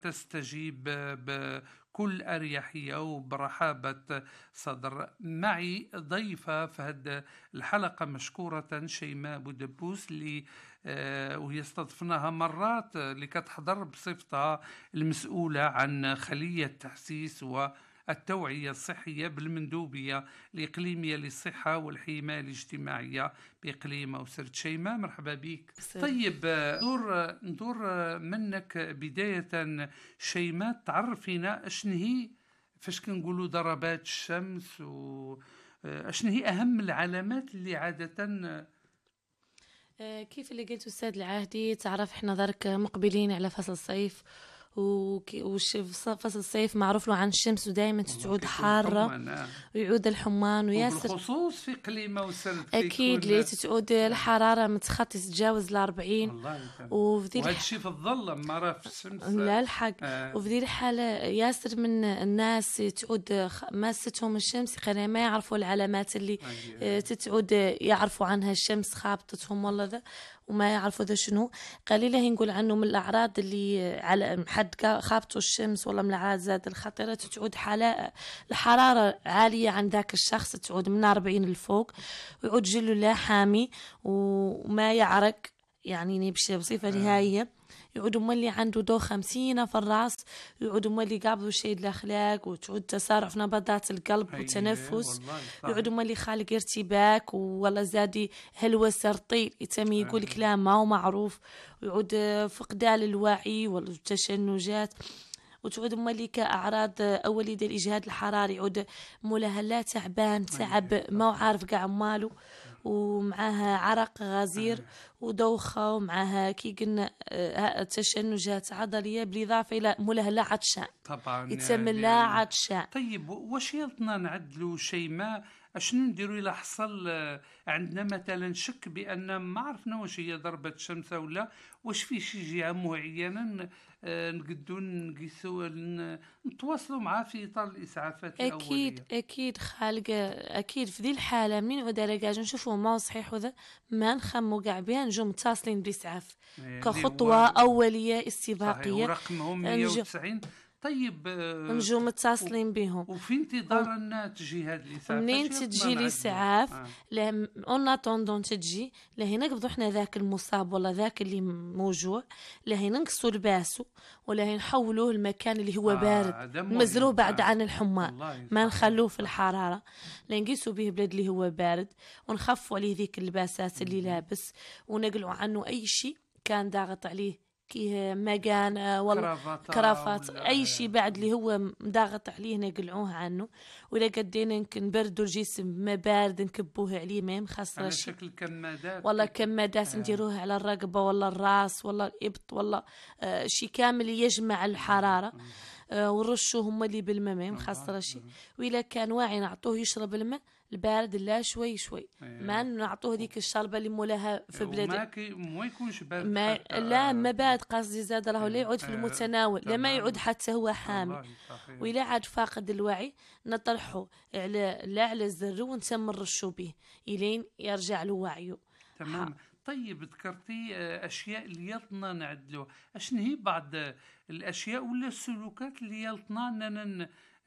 تستجيب بكل أريحية وبرحابة صدر. معي ضيفة في هذه الحلقة مشكورة، شيماء بودبوس، اللي وهي استضفناها مرات اللي كتحضر بصفتها المسؤولة عن خلية تحسيس والتوعية الصحية بالمندوبية الإقليمية للصحة والحماية الاجتماعية بإقليم أوسرد. شيماء، مرحبا بك. طيب، ندور منك بداية شيماء، تعرفينا اشن هي، فاش كنقولوا ضربات الشمس، اشن هي أهم العلامات اللي عادة. كيف اللي قلت أستاذ العهدي، تعرف احنا ذرك مقبلين على فصل الصيف، فصل الصيف معروف له عن الشمس، ودائما تعود حارة ويعود الحمان وياسر، وبالخصوص في قليمة وسرد أكيد لي تعود الحرارة متخطي تتجاوز 40. وهذا الشيء في الظل ما راه في الشمس لا الحق. وفي ذي الحالة ياسر من الناس تعود ماستهم الشمس، خلينا ما يعرفوا العلامات اللي تتعود يعرفوا عنها الشمس خابطتهم والله ذا، وما يعرفوا ذا شنو. قليلة نقول عنه من الأعراض اللي على حد خابطوا الشمس والله من الأعراض ذات الخطيرة، تعود حالة الحرارة عالية عن ذاك الشخص، تعود من 40 لفوق، ويعود جله لا حامي وما يعرق، يعني بصفة نهائية. يعودوا مولي عنده دوخة مسينة في الراس، يعودوا مولي قابضوا شيء الأخلاق، وتعود تسارع في نبضات القلب والتنفس، يعودوا مولي خالق ارتباك والله زادي هلوسة رطيل يتم يقول كلام ما هو معروف، ويعود فقدان الوعي والتشنجات، وتعود مولي كأعراض أولي ديال الإجهاد الحراري، يعود مولاها لا تعبان تعب ما هو عارف قاع ماله، ومعها عرق غزير ودوخة، ومعها كي قلنا تشنجات عضلية، بالإضافة إلى مولاها لا عطشان، طبعا يتسمى لا عطشان. طيب، واش يلطنا نعدلوا شيماء، اشنو نديروا إلا حصل عندنا مثلا شك بأن ما عرفنا واش هي ضربة شمس ولا واش في شي جهة معينة نقدو نقيسوا نتواصلوا معاه في إطار الإسعافات الأولية؟ أكيد خالق، أكيد في ذي الحالة من يعود رجاج نشوفوا ما صحيح وذا، ما نخمو قاع بها، نجو متصلين بالإسعاف كخطوة أولية استباقية، ورقمهم 190. طيب، نجو متصلين بهم، وفي انتظار أن تجي هذه الإسعاف. منين تجي الإسعاف اون اتوندون تجي لهنا نقبضوا احنا ذاك المصاب ولا ذاك اللي موجوع، لهنا نقصوا لباسه ولا نحولوه المكان اللي هو بارد مزروع بعد عن الحمان، ما نخلوه في الحرارة، لنقيسوا به بلاد اللي هو بارد، ونخفوا عليه ذيك اللباسات اللي لابس، ونقلوا عنه أي شيء كان ضاغط عليه كي مكان والله كرافات اي شيء بعد اللي هو ضاغط عليه نقلعوه عنه، ولا قدينا نبردوا الجسم ما بارد نكبوه عليه ما مخسر على شكل كمادات، والله كمادات نديروها على الرقبة ولا الراس ولا الإبط ولا شيء كامل يجمع الحرارة، ونرشوه هم اللي بالماء ما مخسر شيء، وإلا كان واعي نعطوه يشرب الماء البارد لا شوي شوي، ما نعطوه ديك الشربة اللي مولاها في بلاد ما يكونش بارد لا ما بارد، قصدي زاد راهو لا يعود في المتناول، لا ما يعود حتى هو حامي، وإلا عاد فاقد الوعي نطرحه على الزر ونتم نرشو به إلين يرجع له وعيه. تمام. طيب، ذكرتي أشياء اللي يلطنا نعدلوها، أشن هي بعض الأشياء ولا السلوكات اللي يلطنا أننا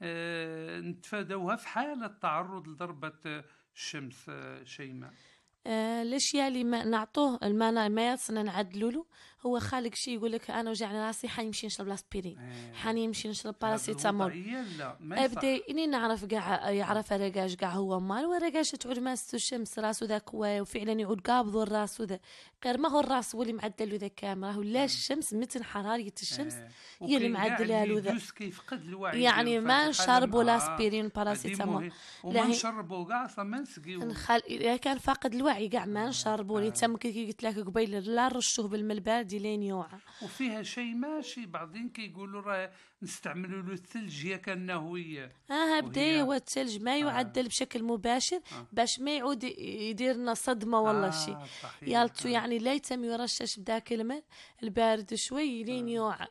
نتفادوها في حالة تعرض لضربة الشمس؟ شيماء، الاشياء اللي ما نعطوه الماء ما يصنع نعدلوا له، هو خالق شيء يقول لك انا وجعني راسي حنمشي نشرب لاسبيرين، حنمشي نشرب باراسيتامول، ابدا اني نعرف كاع يعرف رقاش كاع هو مال ورقاش تعود ماسته الشمس راسه ذاك وفعلا يعود قابض الراس وذا، غير ما هو الراس هو اللي معدل له ذا كامل، ولا الشمس مثل حرارة الشمس هي اللي معدله له ذا، يعني ما نشربوا لاسبيرين باراسيتامول وما نشربوا كاع ما نسقيو، اذا كان فاقد الوعي كاع ما نشربوا لي تم كي قلت لك قبيل لا نرشوه بالماء البارد لين يوعى. وفيها شيء ماشي بعضين كيقولوا راه نستعملوا له الثلج يا كانه بدا هو الثلج ما يعدل بشكل مباشر باش ما يعود يدير لنا صدمه والله شيء، يالتو يعني لا يتم يرشش بداك الماء البارد شوي لين يوعى.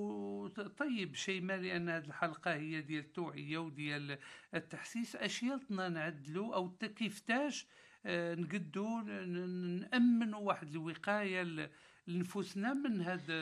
طيب شيماء، لأن هذه الحلقة هي ديال التوعية وديال التحسيس، أشياء نعدلوا أو كيفتاش نقدو نأمنوا واحد الوقاية لنفوسنا من هذا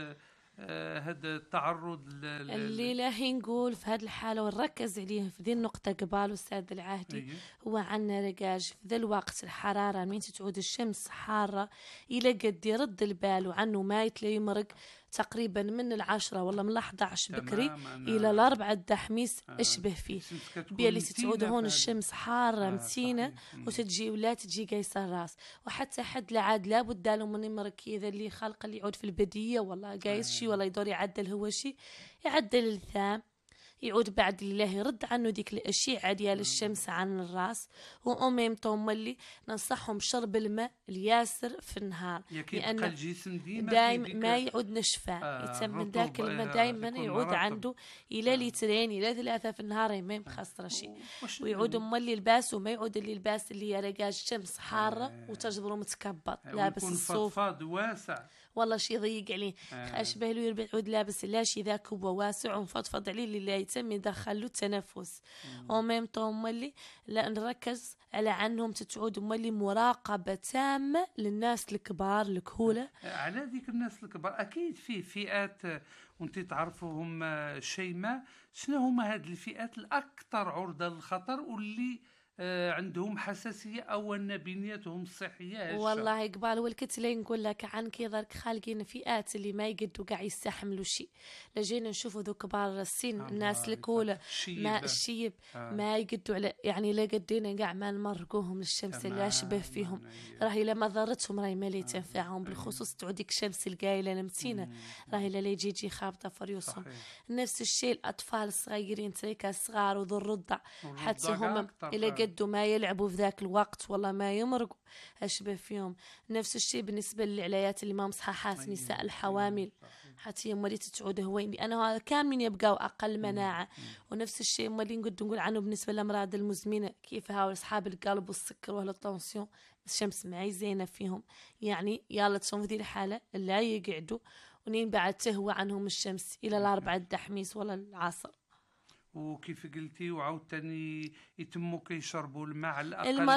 هذا التعرض اللي هي نقول في هذه الحالة ونركز عليه في ذي النقطة قبال أستاذ العهدي. هو عنا رقاج في ذا الوقت الحرارة من تعود الشمس حارة إلى قد يرد البال وعنه ما يتلي يمرق تقريبا من 10 والله من 11 بكري إلى 4 الدحميس أشبه فيه بيالي تتعود هون الشمس حارة متينة وتجي ولا تجي قيس الراس. وحتى حد لعاد لابد دالو من يمرق كذا اللي خلق اللي يعود في البدية والله قايس شي والله يدور يعدل هو شي يعدل الثام يعود بعد الله يرد عنه ديك الأشعة ديال الشمس عن الراس. وأميم توم اللي ننصحهم شرب الماء الياسر في النهار لأن الجسم دايما ما يعود نشفى يتم ذاك الماء دايما يعود عنده إلى لترين إلى 3 في النهار ما مخسر شيء. ويعود اللي الباس وما يعود اللي الباس اللي هي رقاج شمس حارة وتجبره متكبر لابس الصوف واسع والله شي ضيق عليه أشبه له يعود لابس لا شي ذاك هو واسع ومفضفض عليه اللي يتم يدخل له التنفس. وميم طوم اللي لا نركز على عنهم تتعود مولي مراقبة تامة للناس الكبار الكهولة. على ذيك الناس الكبار أكيد في فئات وانت تعرفوهم شيماء شنو هما هاد الفئات الأكثر عرضة للخطر واللي عندهم حساسية أو أن بنيتهم الصحية والله قبال والكتلي نقول لك عن كذا خالقين فئات اللي ما يقدوا قاع يستحملوا شيء. لجينا نشوفوا ذو كبار السن الناس الكولة ما الشيب ما يقدوا على يعني لا قدينا قاع ما نمرقوهم للشمس اللي أشبه فيهم راهي لما ضرتهم راهي ما لي تنفعهم بالخصوص تعودك شمس القايلة نمتينة راهي لا يجي خابطة فريوسهم. نفس الشيء الأطفال الصغيرين تريكا الصغار وذو الرضع حتى هم إلى قدوا ما يلعبوا في ذاك الوقت والله ما يمرقوا أشبه فيهم. نفس الشيء بالنسبة للعلايات اللي ما مصححات نساء الحوامل حتى يوم ولي تتعود هوين لأنه هذا كاملين يبقوا أقل مناعة. ونفس الشيء مولي نقول عنه بالنسبة للأمراض المزمنة كيف هاو أصحاب القلب والسكر وهلا الطنسيون الشمس معي زينة فيهم يعني يلا تصوم ذي الحالة لا يقعدوا ونين بعد تهوى عنهم الشمس إلى 4 الدحميس ولا العصر. وكيف قلتي وعاود تاني يتموا كيشربوا الماء على الأقل